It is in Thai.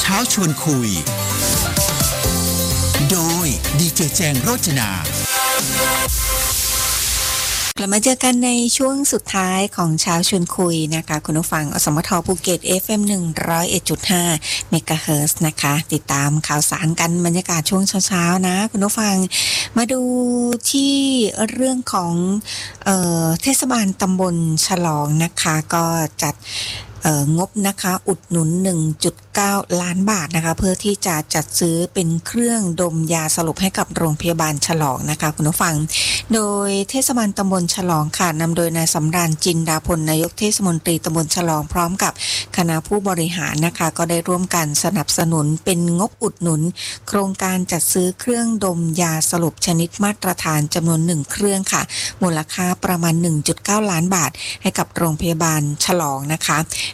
ช้าชวนคุยโดยดีเจแจงโรจนากลับมาเจอกันในช่วงสุดท้ายของเช้าชวนคุยนะคะคุณผู้ฟังอสมทภูเก็ต FM 101.5 เมกะเฮิรตซ์นะคะติดตามข่าวสารกันบรรยากาศช่วงเช้าๆนะคุณผู้ฟังมาดูที่เรื่องของเทศบาลตำบลฉลองนะคะก็จัดงบนะคะอุดหนุน 1.9 ล้านบาทนะคะเพื่อที่จะจัดซื้อเป็นเครื่องดมยาสลบให้กับโรงพยาบาลฉลองนะคะคุณผู้ฟังโดยเทศบาลตำบลฉลองค่ะนำโดยนายสำราญจินดาพลนายกเทศมนตรีตำบลฉลองพร้อมกับคณะผู้บริหารนะคะก็ได้ร่วมกันสนับสนุนเป็นงบอุดหนุนโครงการจัดซื้อเครื่องดมยาสลบชนิดมาตรฐานจำนวน1เครื่องค่ะมูลค่าประมาณ 1.9 ล้านบาทให้กับโรงพยาบาลฉลองนะคะ